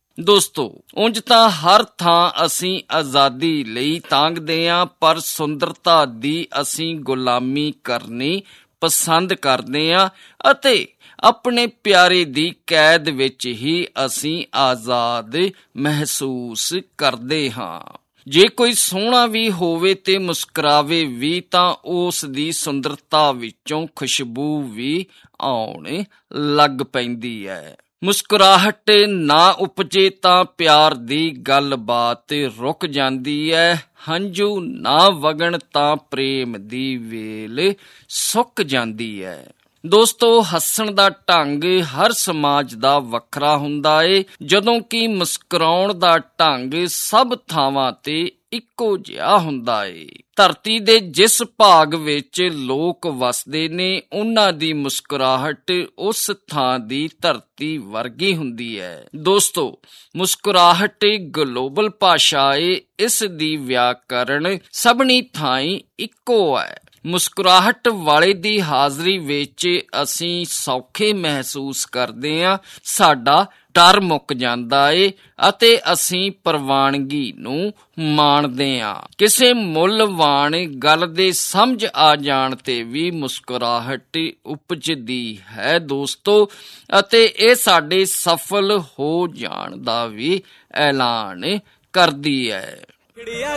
ਦੋਸਤੋ, ਉਂਝ ਤਾਂ ਹਰ ਥਾਂ ਅਸੀਂ ਆਜ਼ਾਦੀ ਲਈ ਤਾਂਘਦੇ ਹਾਂ, ਪਰ ਸੁੰਦਰਤਾ ਦੀ ਅਸੀਂ ਗੁਲਾਮੀ ਕਰਨੀ ਪਸੰਦ ਕਰਦੇ ਹਾਂ ਅਤੇ ਆਪਣੇ ਪਿਆਰੇ ਦੀ ਕੈਦ ਵਿੱਚ ਹੀ ਅਸੀਂ ਆਜ਼ਾਦ ਮਹਿਸੂਸ ਕਰਦੇ ਹਾਂ। ਜੇ ਕੋਈ ਸੋਹਣਾ ਵੀ ਹੋਵੇ ਤੇ ਮੁਸਕਰਾਵੇ ਵੀ ਤਾਂ ਉਸ ਦੀ ਸੁੰਦਰਤਾ ਵਿੱਚੋਂ ਖੁਸ਼ਬੂ ਵੀ ਆਉਣ ਲੱਗ ਪੈਂਦੀ ਹੈ। ਮੁਸਕਰਾਹਟ ਨਾ ਉਪਜੇ ਤਾਂ ਪਿਆਰ ਦੀ ਗੱਲਬਾਤ ਰੁਕ ਜਾਂਦੀ ਹੈ। ਹੰਝੂ ਨਾ ਵਗਣ ਤਾਂ ਪ੍ਰੇਮ ਦੀ ਵੇਲ ਸੁੱਕ ਜਾਂਦੀ ਹੈ। ਦੋਸਤੋ, ਹੱਸਣ ਦਾ ਢੰਗ ਹਰ ਸਮਾਜ ਦਾ ਵੱਖਰਾ ਹੁੰਦਾ ਏ, ਜਦੋਂ ਕਿ ਮੁਸਕਰਾਉਣ ਦਾ ਢੰਗ ਸਭ ਥਾਵਾਂ ਤੇ ਇੱਕੋ ਜਿਹਾ ਹੁੰਦਾ ਏ। ਧਰਤੀ ਦੇ ਜਿਸ ਭਾਗ ਵਿੱਚ ਲੋਕ ਵਸਦੇ ਨੇ, ਉਹਨਾਂ ਦੀ ਮੁਸਕਰਾਹਟ ਉਸ ਥਾਂ ਦੀ ਧਰਤੀ ਵਰਗੀ ਹੁੰਦੀ ਹੈ। ਦੋਸਤੋ, ਮੁਸਕਰਾਹਟ ਗਲੋਬਲ ਭਾਸ਼ਾ ਏ, ਇਸ ਦੀ ਵਿਆਕਰਣ ਸਭਨੀ ਥਾਈਂ ਇੱਕੋ ਹੈ। ਮੁਸਕਰਾਹਟ ਵਾਲੇ ਦੀ ਹਾਜ਼ਰੀ ਵਿੱਚ ਅਸੀਂ ਸੌਖੇ ਮਹਿਸੂਸ ਕਰਦੇ ਹਾਂ, ਸਾਡਾ ਡਰ ਮੁੱਕ ਜਾਂਦਾ ਏ ਅਤੇ ਅਸੀਂ ਪ੍ਰਵਾਨਗੀ ਨੂੰ ਮਾਣਦੇ ਹਾਂ। ਕਿਸੇ ਮੁੱਲਵਾਨ ਗੱਲ ਦੇ ਸਮਝ ਆ ਜਾਣ ਤੇ ਵੀ ਮੁਸਕਰਾਹਟ ਉਪਜਦੀ ਹੈ ਦੋਸਤੋ, ਅਤੇ ਇਹ ਸਾਡੇ ਸਫਲ ਹੋ ਜਾਣ ਦਾ ਵੀ ਐਲਾਨ ਕਰਦੀ ਹੈ। ਕਿਹੜਿਆ